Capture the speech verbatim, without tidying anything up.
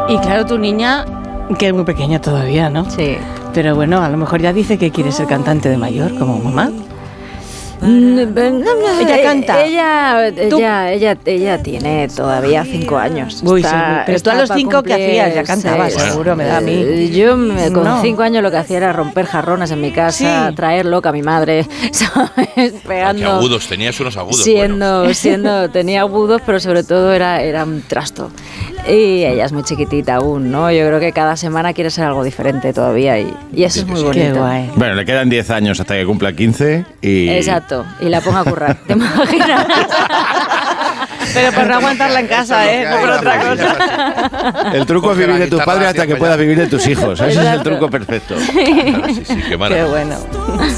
Y claro, tu niña, que es muy pequeña todavía, ¿no? Sí. Pero bueno, a lo mejor ya dice que quiere ser cantante de mayor, como mamá. Ella canta. Ella, ella, ella, ella tiene todavía cinco años. Uy, está, sí, pero tú a los cinco que hacías ya cantabas, seis. seguro, me da a mí. Yo me, con No. cinco años lo que hacía era romper jarrones en mi casa, Sí. traer loca a mi madre, ¿sabes? Pegando. Qué agudos, tenías unos agudos. Siendo, buenos. siendo, tenía agudos, pero sobre todo era, era un trasto. Y ella es muy chiquitita aún, ¿no? Yo creo que cada semana quiere ser algo diferente todavía y, y eso es muy bonito. Qué guay. Bueno, le quedan diez años hasta que cumpla quince y... Exacto, y la pongo a currar, ¿te imaginas? Pero por no aguantarla en casa, ¿eh? No por otra cosa. El truco es Coge la vivir de tus guitarra padres hacia hasta que allá. puedas vivir de tus hijos. Ese es el Exacto. truco perfecto. Claro, sí, sí, qué Qué maravilla. bueno.